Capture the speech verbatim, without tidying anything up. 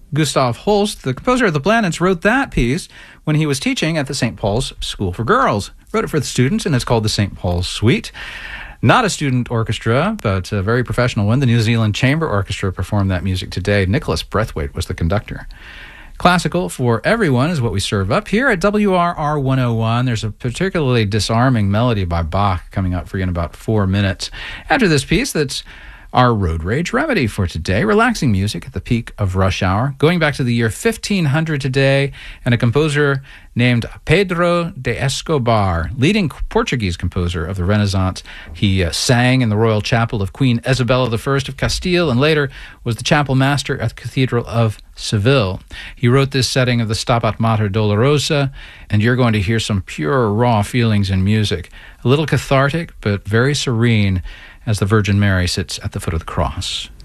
Gustav Holst, the composer of The Planets, wrote that piece when he was teaching at the Saint Paul's School for Girls. Wrote it for the students, and it's called the Saint Paul's Suite. Not a student orchestra, but a very professional one. The New Zealand Chamber Orchestra performed that music today. Nicholas Brethwaite was the conductor. Classical for everyone is what we serve up here at W R R one oh one. There's a particularly disarming melody by Bach coming up for you in about four minutes. After this piece, that's our road rage remedy for today. Relaxing music at the peak of rush hour. Going back to the year fifteen hundred today, and a composer named Pedro de Escobar, leading Portuguese composer of the Renaissance. He uh, sang in the royal chapel of Queen Isabella the First of Castile, and later was the chapel master at the Cathedral of Seville. He wrote this setting of the Stabat Mater Dolorosa, and you're going to hear some pure, raw feelings in music. A little cathartic, but very serene, as the Virgin Mary sits at the foot of the cross.